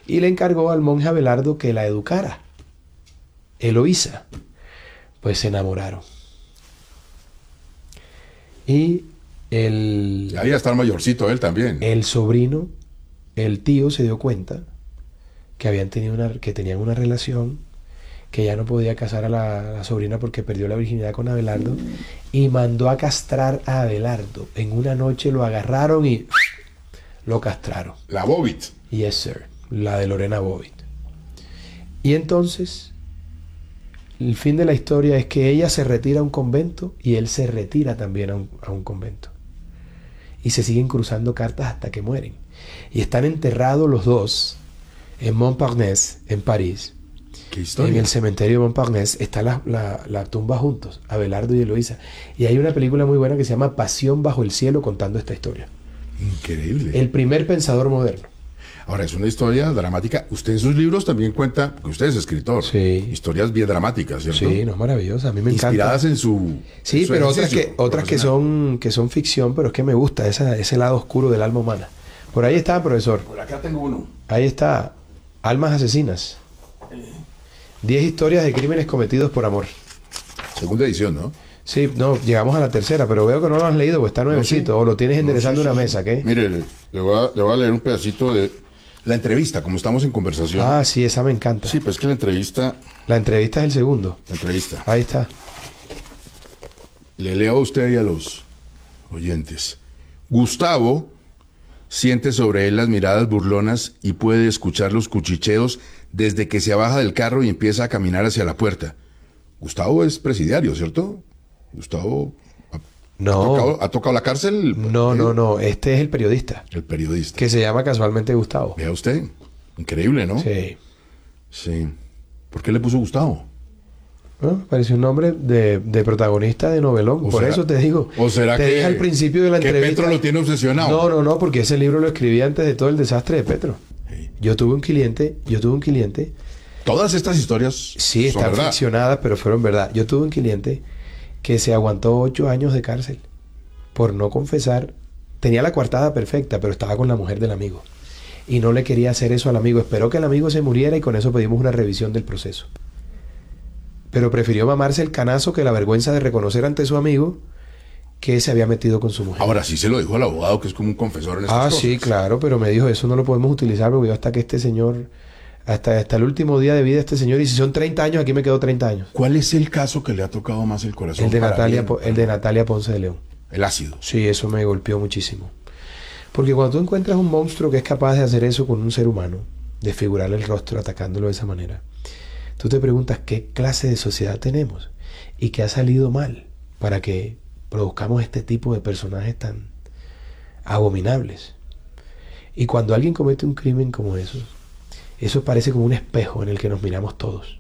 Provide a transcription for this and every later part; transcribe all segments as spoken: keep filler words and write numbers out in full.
y le encargó al monje Abelardo que la educara. Eloísa. Pues se enamoraron. Y el... Ahí está el mayorcito él también. El sobrino, el tío se dio cuenta que habían tenido una, que tenían una relación, que ya no podía casar a la, a la sobrina porque perdió la virginidad con Abelardo, y mandó a castrar a Abelardo. En una noche lo agarraron y lo castraron. La Bobbitt. Yes, sir. La de Lorena Bobbitt. Y entonces, el fin de la historia es que ella se retira a un convento y él se retira también a un, a un convento. Y se siguen cruzando cartas hasta que mueren. Y están enterrados los dos en Montparnasse, en París. ¿Qué historia? En el cementerio de Montparnasse está la, la, la tumba juntos, Abelardo y Eloísa. Y hay una película muy buena que se llama Pasión bajo el cielo, contando esta historia. Increíble. El primer pensador moderno. Ahora, es una historia dramática. Usted en sus libros también cuenta, que usted es escritor. Sí. Historias bien dramáticas, ¿cierto? Sí, no es maravillosa. A mí me encanta. Inspiradas en su... Sí, en su pero otras ejercicio que otras que son que son ficción, pero es que me gusta esa, ese lado oscuro del alma humana. Por ahí está, profesor. Por acá tengo uno. Ahí está. Almas asesinas. Diez historias de crímenes cometidos por amor. Segunda edición, ¿no? Sí, no, llegamos a la tercera, pero veo que no lo has leído, pues está nuevecito. No, sí. O lo tienes enderezando no, sí, una sí. mesa, ¿qué? Mire, le, le, voy a, le voy a leer un pedacito de la entrevista, como estamos en conversación. Ah, sí, esa me encanta. Sí, pues es que la entrevista... La entrevista es el segundo. La entrevista. Ahí está. Le leo a usted y a los oyentes. Gustavo siente sobre él las miradas burlonas y puede escuchar los cuchicheos desde que se baja del carro y empieza a caminar hacia la puerta. Gustavo es presidiario, ¿cierto? Gustavo ha, No. ha, tocado, ha tocado la cárcel. No, ¿eh? no, no. Este es el periodista. El periodista. Que se llama casualmente Gustavo. Vea usted. Increíble, ¿no? Sí. Sí. ¿Por qué le puso Gustavo? ¿No? Pareció un nombre de, de protagonista de novelón. ¿O Por será, eso te digo. ¿O será te que, dije al principio de la que entrevista. Petro lo tiene obsesionado? No, no, no, porque ese libro lo escribí antes de todo el desastre de Petro. Sí. Yo tuve un cliente, yo tuve un cliente. Todas estas historias Sí, son están verdad. ficcionadas, pero fueron verdad. Yo tuve un cliente que se aguantó ocho años de cárcel por no confesar. Tenía la coartada perfecta, pero estaba con la mujer del amigo. Y no le quería hacer eso al amigo. Esperó que el amigo se muriera y con eso pedimos una revisión del proceso. Pero prefirió mamarse el canazo que la vergüenza de reconocer ante su amigo que se había metido con su mujer. Ahora sí se lo dijo al abogado, que es como un confesor en estas Ah, cosas. sí, claro, pero me dijo, eso no lo podemos utilizar porque yo hasta que este señor, hasta, hasta el último día de vida de este señor, y si son treinta años, aquí me quedo treinta años. ¿Cuál es el caso que le ha tocado más el corazón? El de para Natalia, bien? Po- el de Natalia Ponce de León. El ácido. Sí, eso me golpeó muchísimo. Porque cuando tú encuentras un monstruo que es capaz de hacer eso con un ser humano, desfigurarle el rostro atacándolo de esa manera, tú te preguntas qué clase de sociedad tenemos y qué ha salido mal para que produzcamos este tipo de personajes tan abominables. Y cuando alguien comete un crimen como eso, eso parece como un espejo en el que nos miramos todos.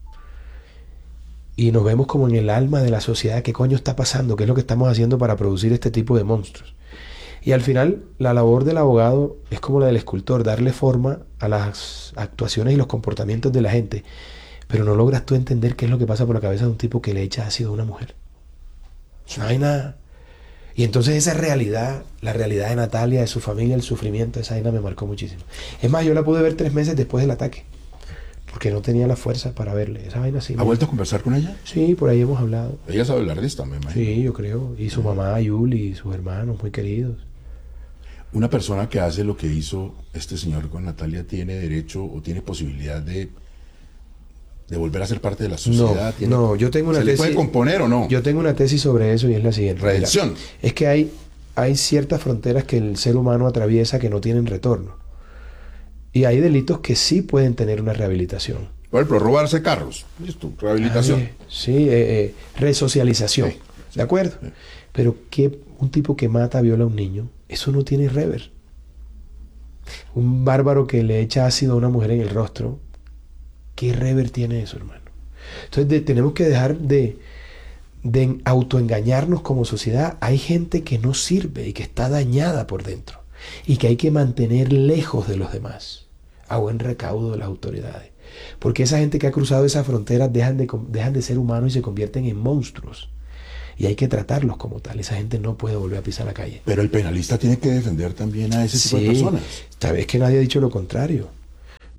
Y nos vemos como en el alma de la sociedad. ¿Qué coño está pasando? ¿Qué es lo que estamos haciendo para producir este tipo de monstruos? Y al final, la labor del abogado es como la del escultor, darle forma a las actuaciones y los comportamientos de la gente. Pero no logras tú entender qué es lo que pasa por la cabeza de un tipo que le echa ácido a una mujer. No hay nada. Y entonces esa realidad, la realidad de Natalia, de su familia, el sufrimiento, esa vaina me marcó muchísimo. Es más, yo la pude ver tres meses después del ataque. Porque no tenía la fuerza para verle. Esa vaina sí. ¿Ha me... vuelto a conversar con ella? Sí, por ahí hemos hablado. Ella sabe hablar de esta, me imagino. Sí, yo creo. Y su mamá, Yuli, y sus hermanos muy queridos. Una persona que hace lo que hizo este señor con Natalia tiene derecho o tiene posibilidad de, de volver a ser parte de la sociedad. No, ¿Tiene, no, yo tengo una ¿Se tesis. le puede componer o no? Yo tengo una tesis sobre eso y es la siguiente. Redención. Mira, es que hay, hay ciertas fronteras que el ser humano atraviesa que no tienen retorno. Y hay delitos que sí pueden tener una rehabilitación. Por ejemplo, robarse carros. Listo, rehabilitación. Ay, sí, eh, eh, resocialización. Sí, sí, ¿De acuerdo? sí. Pero que un tipo que mata, viola a un niño, eso no tiene rever. Un bárbaro que le echa ácido a una mujer en el rostro, ¿qué rever tiene eso, hermano? Entonces de, tenemos que dejar de, de autoengañarnos como sociedad. Hay gente que no sirve y que está dañada por dentro y que hay que mantener lejos de los demás, a buen recaudo de las autoridades. Porque esa gente que ha cruzado esas fronteras dejan de, dejan de ser humanos y se convierten en monstruos. Y hay que tratarlos como tal. Esa gente no puede volver a pisar la calle. Pero el penalista tiene que defender también a ese tipo Sí, de personas. tal vez que nadie ha dicho lo contrario.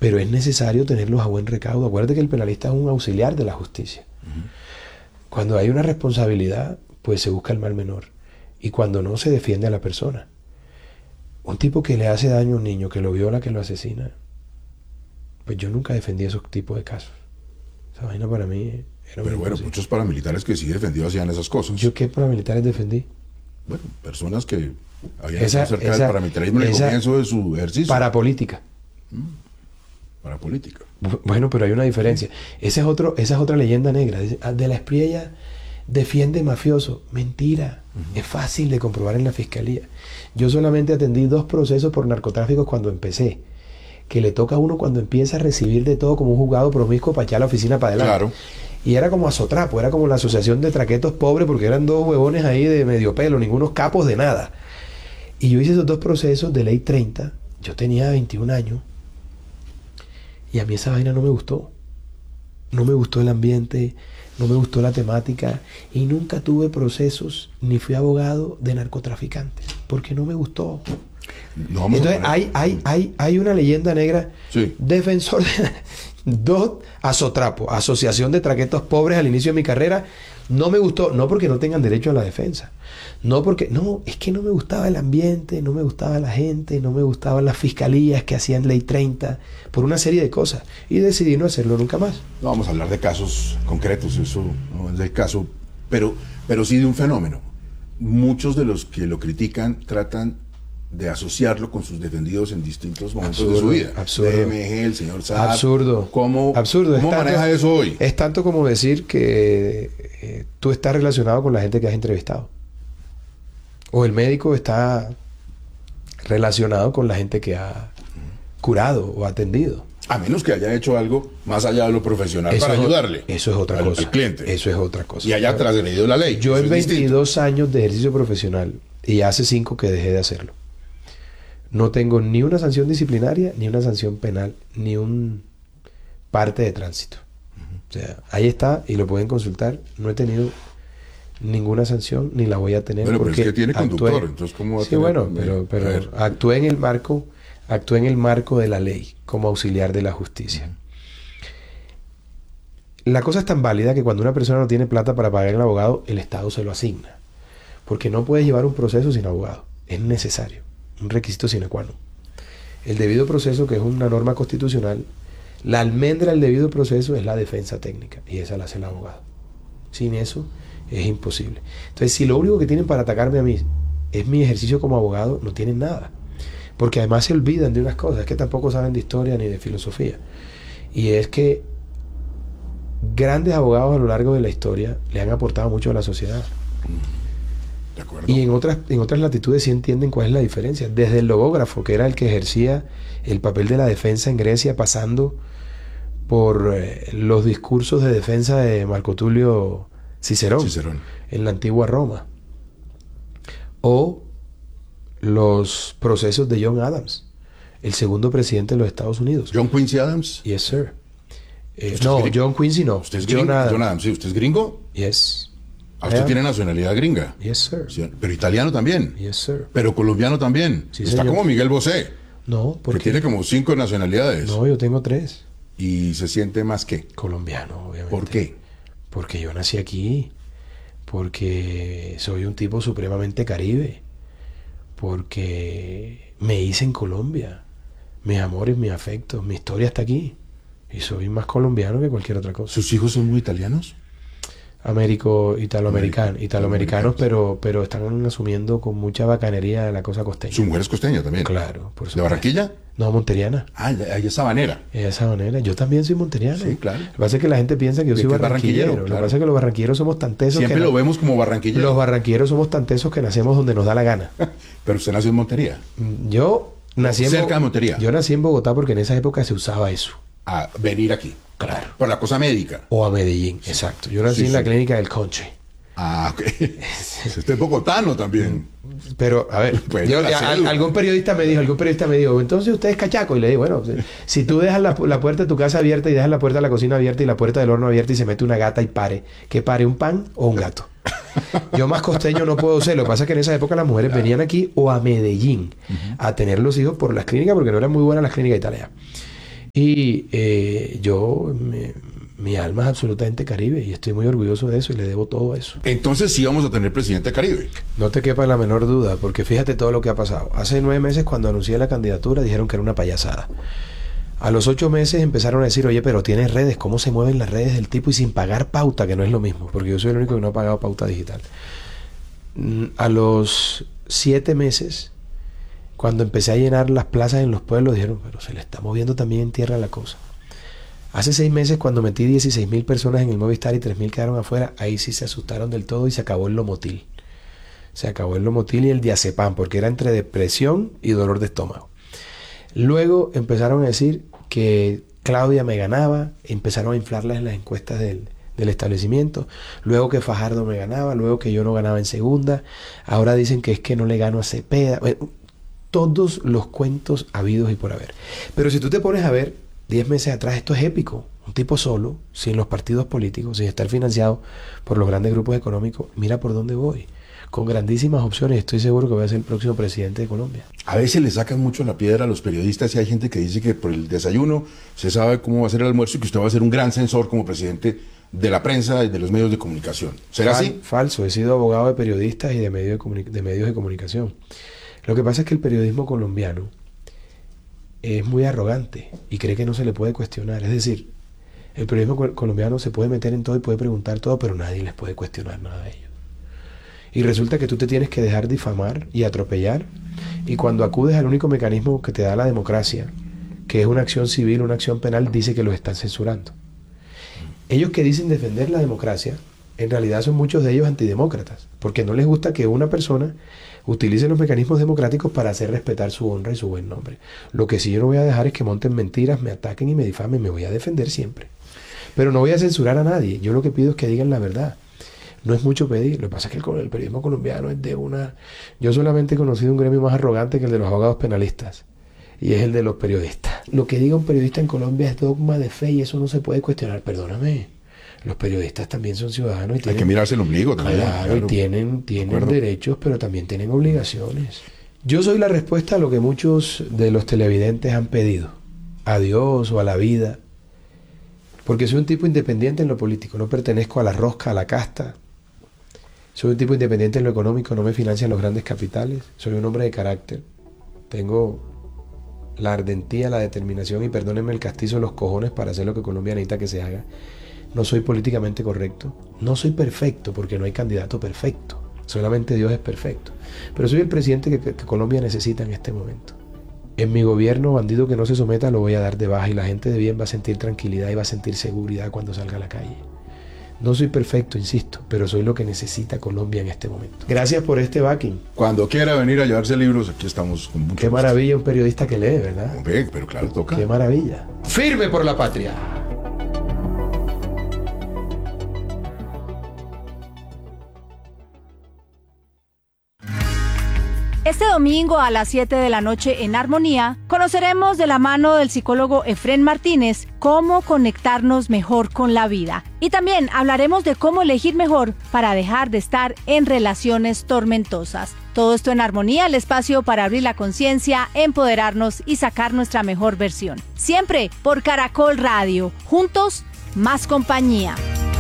Pero es necesario tenerlos a buen recaudo. Acuérdate que el penalista es un auxiliar de la justicia. Ujú. Cuando hay una responsabilidad, pues se busca el mal menor. Y cuando no, se defiende a la persona. Un tipo que le hace daño a un niño, que lo viola, que lo asesina, pues yo nunca defendí esos tipos de casos. Esa vaina para mí era Pero muy bueno, imposible. muchos paramilitares que sí defendidos hacían esas cosas. ¿Yo qué paramilitares defendí? Bueno, personas que habían Esa- estado cerca esa- del paramilitarismo en el esa- comienzo de su ejercicio. Para política. Para política. Bu- Bueno, pero hay una diferencia. Esa es, otro, esa es otra leyenda negra. Dice, "Ah, de la Espriella defiende mafioso". Mentira. Es fácil de comprobar en la fiscalía. Yo solamente atendí dos procesos por narcotráfico cuando empecé. Que le toca a uno cuando empieza a recibir de todo como un juzgado promiscuo para echar la oficina para adelante. Claro. Y era como azotrapo, era como la asociación de traquetos pobres, porque eran dos huevones ahí de medio pelo, ningunos capos de nada. Y yo hice esos dos procesos de ley treinta. Yo tenía veintiún años. Y a mí esa vaina no me gustó. No me gustó el ambiente, no me gustó la temática. Y nunca tuve procesos, ni fui abogado de narcotraficantes. Porque no me gustó. No vamos a Entonces poner- hay, hay, hay, hay una leyenda negra. Sí. Defensor de... Dos, Azotrapo, Asociación de Traquetos Pobres al inicio de mi carrera. No me gustó, no porque no tengan derecho a la defensa. No porque, no, es que no me gustaba el ambiente, no me gustaba la gente, no me gustaban las fiscalías que hacían ley treinta, por una serie de cosas. Y decidí no hacerlo nunca más. No vamos a hablar de casos concretos, eso no es el caso, pero, pero sí de un fenómeno. Muchos de los que lo critican tratan de asociarlo con sus defendidos en distintos momentos Absurdo, de su vida. absurdo. D M G, el señor Saab. Absurdo. ¿Cómo, Absurdo. ¿cómo Es tanto- maneja eso hoy? Es tanto como decir que eh, tú estás relacionado con la gente que has entrevistado. O el médico está relacionado con la gente que ha curado o atendido. A menos que haya hecho algo más allá de lo profesional para es, o- ayudarle. Eso es otra al- cosa. al cliente. Eso es otra cosa. Y haya transgredido la ley. Yo Eso en es distinto. veintidós años de ejercicio profesional, y hace cinco que dejé de hacerlo, no tengo ni una sanción disciplinaria, ni una sanción penal, ni un parte de tránsito. O sea, ahí está y lo pueden consultar. No he tenido ninguna sanción ni la voy a tener. Bueno, pero es porque que tiene actué- conductor, entonces ¿cómo va a Sí, tener- bueno, eh, pero, a pero ver. actué en el marco, actué en el marco de la ley como auxiliar de la justicia. La cosa es tan válida que cuando una persona no tiene plata para pagar el abogado, el Estado se lo asigna. Porque no puedes llevar un proceso sin abogado. Es necesario. Un requisito sine qua non. El debido proceso, que es una norma constitucional, la almendra del debido proceso es la defensa técnica. Y esa la hace el abogado. Sin eso es imposible. Entonces, si lo único que tienen para atacarme a mí es mi ejercicio como abogado, no tienen nada. Porque además se olvidan de unas cosas, es que tampoco saben de historia ni de filosofía. Y es que grandes abogados a lo largo de la historia le han aportado mucho a la sociedad. De acuerdo. Y en otras, en otras latitudes sí entienden cuál es la diferencia. Desde el logógrafo, que era el que ejercía el papel de la defensa en Grecia, pasando por eh, los discursos de defensa de Marco Tulio Cicerón, Cicerón. en la antigua Roma. O los procesos de John Adams, el segundo presidente de los Estados Unidos. John Quincy Adams. Yes, sir. Eh, ¿Usted no, es gringo? John Quincy no. ¿Usted es John gringo? Adams. John Adams, sí. ¿Usted es gringo? Yes. Ah, usted Yeah. tiene nacionalidad gringa. Yes, sir. Sí, pero italiano también. Yes, sir. Pero colombiano también. Sí, Está señor. como Miguel Bosé, No, que porque tiene como cinco nacionalidades. no, yo tengo tres. Y se siente más que. Colombiano, obviamente. ¿Por qué? Porque yo nací aquí. Porque soy un tipo supremamente caribe. Porque me hice en Colombia. Mis amores, mis afectos, mi historia está aquí. Y soy más colombiano que cualquier otra cosa. ¿Sus hijos son muy italianos? Américo, italoamericano, América- italoamericanos, pero, pero están asumiendo con mucha bacanería la cosa costeña. Su mujer es costeña también. Claro, por ¿De supuesto. Barranquilla? No, monteriana. Ah, ella ella es sabanera. De esa manera. Yo también soy monteriano. Sí, claro. Lo que pasa es que la gente piensa que yo De soy que es barranquillero. barranquillero, Lo claro. que pasa es que los barranquilleros somos tan tesos Siempre que lo na- vemos como barranquillero. los barranquilleros somos tan tesos que nacemos donde nos da la gana. Pero usted nació en Montería. Yo nací en Cerca Bo- de Montería. Yo nací en Bogotá porque en esa época se usaba eso. A venir aquí. Claro. Por la cosa médica. O a Medellín, exacto. Yo nací Sí, en la sí. clínica del Conche. Ah, ok. Usted es bogotano también. Pero, a ver, Bueno, yo- la a- cédula. algún periodista me dijo, algún periodista me dijo, entonces usted es cachaco. Y le dije, bueno, si- si tú dejas la, la puerta de tu casa abierta y dejas la puerta de la cocina abierta y la puerta del horno abierta y se mete una gata y pare, ¿qué pare, un pan o un gato? Yo más costeño no puedo ser. Lo que pasa es que en esa época las mujeres venían aquí o a Medellín a tener los hijos por las clínicas porque no eran muy buenas las clínicas italianas. Y eh, yo, mi, mi alma es absolutamente caribe y estoy muy orgulloso de eso y le debo todo eso. Entonces sí vamos a tener presidente Caribe. No te quepa la menor duda, porque fíjate todo lo que ha pasado. Hace nueve meses cuando anuncié la candidatura dijeron que era una payasada. A los ocho meses empezaron a decir, oye, pero tienes redes, ¿cómo se mueven las redes del tipo y sin pagar pauta? Que no es lo mismo, porque yo soy el único que no ha pagado pauta digital. A los siete meses, cuando empecé a llenar las plazas en los pueblos, dijeron, pero se le está moviendo también en tierra la cosa. Hace seis meses, cuando metí dieciséis mil personas en el Movistar y tres mil quedaron afuera, ahí sí se asustaron del todo y se acabó el Lomotil. Se acabó el Lomotil y el diazepam, porque era entre depresión y dolor de estómago. Luego empezaron a decir que Claudia me ganaba, empezaron a inflarlas en las encuestas del, del establecimiento, luego que Fajardo me ganaba, luego que yo no ganaba en segunda, ahora dicen que es que no le gano a Cepeda, bueno, todos los cuentos habidos y por haber. Pero si tú te pones a ver, diez meses atrás esto es épico, un tipo solo, sin los partidos políticos, sin estar financiado por los grandes grupos económicos, mira por dónde voy. Con grandísimas opciones, estoy seguro que voy a ser el próximo presidente de Colombia. A veces le sacan mucho la piedra a los periodistas y hay gente que dice que por el desayuno se sabe cómo va a ser el almuerzo y que usted va a ser un gran censor como presidente de la prensa y de los medios de comunicación. ¿Será Fal- así? Falso, he sido abogado de periodistas y de, medio de, comuni- de medios de comunicación. Lo que pasa es que el periodismo colombiano es muy arrogante y cree que no se le puede cuestionar. Es decir, el periodismo col- colombiano se puede meter en todo y puede preguntar todo, pero nadie les puede cuestionar nada a ellos. Y resulta que tú te tienes que dejar difamar y atropellar. Y cuando acudes al único mecanismo que te da la democracia, que es una acción civil, una acción penal, dice que los están censurando. Ellos que dicen defender la democracia, en realidad son muchos de ellos antidemócratas, porque no les gusta que una persona utilice los mecanismos democráticos para hacer respetar su honra y su buen nombre. Lo que sí yo no voy a dejar es que monten mentiras, me ataquen y me difamen, me voy a defender siempre. Pero no voy a censurar a nadie, yo lo que pido es que digan la verdad. No es mucho pedir, lo que pasa es que el, el periodismo colombiano es de una... Yo solamente he conocido un gremio más arrogante que el de los abogados penalistas, y es el de los periodistas. Lo que diga un periodista en Colombia es dogma de fe y eso no se puede cuestionar, perdóname. Los periodistas también son ciudadanos y tienen... Hay que mirarse el ombligo también. Claro, Claro, y tienen, tienen derechos, pero también tienen obligaciones. Yo soy la respuesta a lo que muchos de los televidentes han pedido, a Dios o a la vida, porque soy un tipo independiente en lo político, no pertenezco a la rosca, a la casta. Soy un tipo independiente en lo económico, no me financian los grandes capitales. Soy un hombre de carácter. Tengo la ardentía, la determinación y perdónenme el castizo, los cojones para hacer lo que Colombia necesita que se haga. No soy políticamente correcto. No soy perfecto porque no hay candidato perfecto. Solamente Dios es perfecto. Pero soy el presidente que, que, que Colombia necesita en este momento. En mi gobierno, bandido que no se someta lo voy a dar de baja y la gente de bien va a sentir tranquilidad y va a sentir seguridad cuando salga a la calle. No soy perfecto, insisto, pero soy lo que necesita Colombia en este momento. Gracias por este backing. Cuando quiera venir a llevarse libros, aquí estamos con mucho Qué gusto. maravilla un periodista que lee, ¿verdad? Hombre, pero claro, toca. Qué maravilla. Firme por la patria. Este domingo a las siete de la noche en Armonía, conoceremos de la mano del psicólogo Efrén Martínez cómo conectarnos mejor con la vida. Y también hablaremos de cómo elegir mejor para dejar de estar en relaciones tormentosas. Todo esto en Armonía, el espacio para abrir la conciencia, empoderarnos y sacar nuestra mejor versión. Siempre por Caracol Radio. Juntos, más compañía.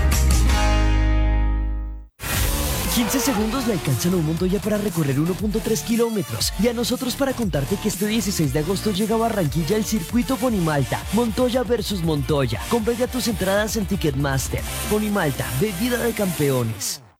quince segundos le alcanzan a un Montoya para recorrer uno punto tres kilómetros y a nosotros para contarte que este dieciséis de agosto llega a Barranquilla el circuito Ponimalta, Montoya versus Montoya. Compra ya tus entradas en Ticketmaster. Ponimalta, bebida de campeones.